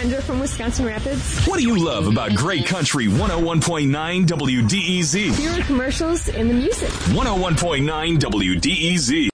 Kendra from Wisconsin Rapids. What do you love about Great Country 101.9 WDEZ? Fewer commercials and the music. 101.9 WDEZ.